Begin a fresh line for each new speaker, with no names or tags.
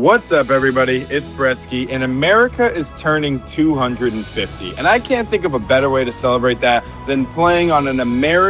What's up, everybody? It's Bretsky, and America is turning 250. And I can't think of a better way to celebrate that than playing on an American